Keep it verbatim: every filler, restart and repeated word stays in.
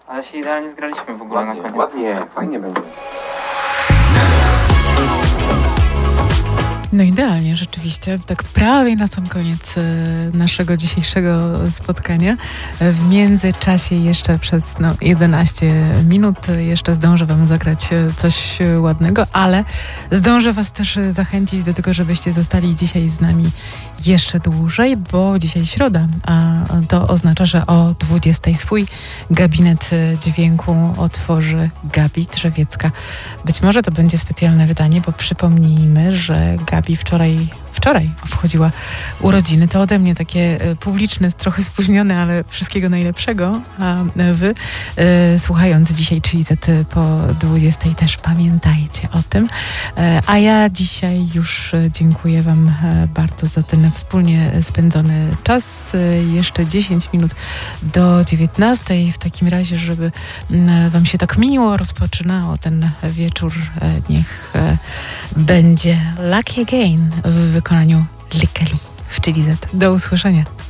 Ale się idealnie zgraliśmy w ogóle Ładnie, na koniec. ładnie, fajnie będzie. No idealnie, rzeczywiście. Tak prawie na sam koniec naszego dzisiejszego spotkania. W międzyczasie jeszcze przez no, jedenaście minut jeszcze zdążę wam zagrać coś ładnego, ale zdążę was też zachęcić do tego, żebyście zostali dzisiaj z nami jeszcze dłużej, bo dzisiaj środa, a to oznacza, że o dwudziestej swój gabinet dźwięku otworzy Gabi Drzewiecka. Być może to będzie specjalne wydanie, bo przypomnijmy, że Gabi wczoraj, wczoraj obchodziła urodziny. To ode mnie takie publiczne, trochę spóźnione, ale wszystkiego najlepszego. A wy, y, słuchając dzisiaj Chili Z po dwudziestej, też pamiętajcie o tym. A ja dzisiaj już dziękuję wam bardzo za ten wspólnie spędzony czas. Jeszcze dziesięć minut do dziewiętnastej. W takim razie, żeby wam się tak miło rozpoczynało ten wieczór, niech będzie Lucky Again w wykonaniu Likeli w Chili Z. Do usłyszenia.